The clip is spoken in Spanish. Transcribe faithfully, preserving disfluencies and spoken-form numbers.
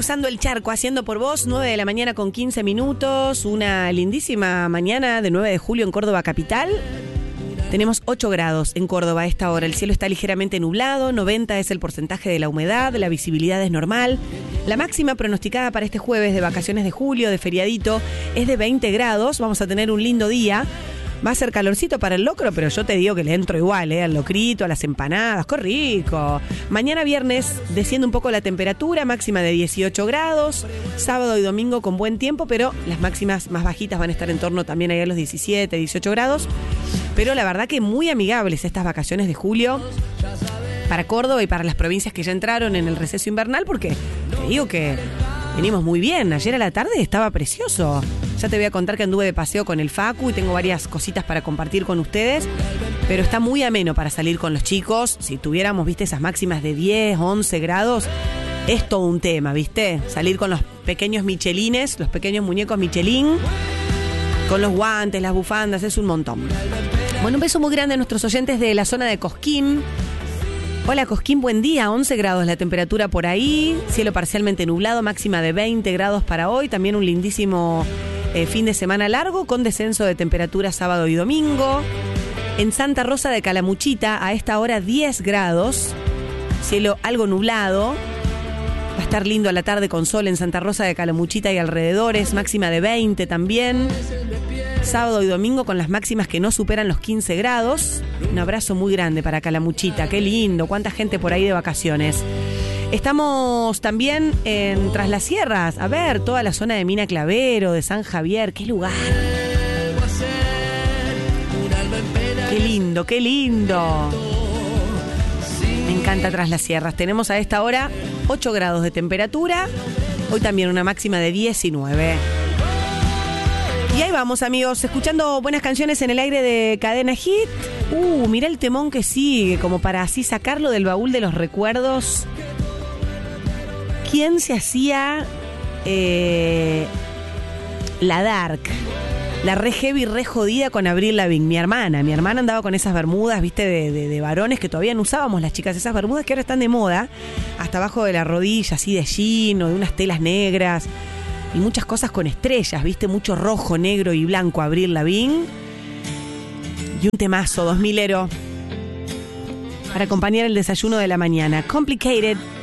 cruzando el charco, haciendo por vos, nueve de la mañana con quince minutos, una lindísima mañana de nueve de julio en Córdoba capital. Tenemos ocho grados en Córdoba a esta hora, el cielo está ligeramente nublado, noventa es el porcentaje de la humedad, la visibilidad es normal. La máxima pronosticada para este jueves de vacaciones de julio, de feriadito, es de veinte grados, vamos a tener un lindo día. Va a ser calorcito para el locro, pero yo te digo que le entro igual, ¿eh? Al locrito, a las empanadas, ¡qué rico! Mañana viernes desciende un poco la temperatura, máxima de dieciocho grados. Sábado y domingo con buen tiempo, pero las máximas más bajitas van a estar en torno también ahí a los diecisiete, dieciocho grados. Pero la verdad que muy amigables estas vacaciones de julio para Córdoba y para las provincias que ya entraron en el receso invernal, porque te digo que venimos muy bien. Ayer a la tarde estaba precioso. Ya te voy a contar que anduve de paseo con el Facu y tengo varias cositas para compartir con ustedes. Pero está muy ameno para salir con los chicos. Si tuviéramos, viste, esas máximas de diez, once grados, es todo un tema, viste. Salir con los pequeños michelines, los pequeños muñecos Michelin, con los guantes, las bufandas, es un montón. Bueno, un beso muy grande a nuestros oyentes de la zona de Cosquín. Hola Cosquín, buen día, once grados la temperatura por ahí, cielo parcialmente nublado, máxima de veinte grados para hoy, también un lindísimo eh, fin de semana largo con descenso de temperatura sábado y domingo. En Santa Rosa de Calamuchita a esta hora diez grados, cielo algo nublado, va a estar lindo a la tarde con sol en Santa Rosa de Calamuchita y alrededores, máxima de veinte también. Sábado y domingo con las máximas que no superan los quince grados. Un abrazo muy grande para Calamuchita, qué lindo, cuánta gente por ahí de vacaciones. Estamos también en Tras las Sierras, a ver, toda la zona de Mina Clavero, de San Javier, qué lugar. Qué lindo, qué lindo. Me encanta Tras las Sierras. Tenemos a esta hora ocho grados de temperatura, hoy también una máxima de diecinueve. Y ahí vamos, amigos, escuchando buenas canciones en el aire de Cadena Hit. Uh, mirá el temón que sigue, como para así sacarlo del baúl de los recuerdos. ¿Quién se hacía eh, la dark? La re heavy, re jodida con Avril Lavigne, mi hermana. Mi hermana andaba con esas bermudas, viste, de, de, de varones que todavía no usábamos las chicas. Esas bermudas que ahora están de moda, hasta abajo de la rodilla, así de jean o de unas telas negras. Y muchas cosas con estrellas, ¿viste? Mucho rojo, negro y blanco, Avril Lavigne. Y un temazo, dos milero, para acompañar el desayuno de la mañana. Complicated.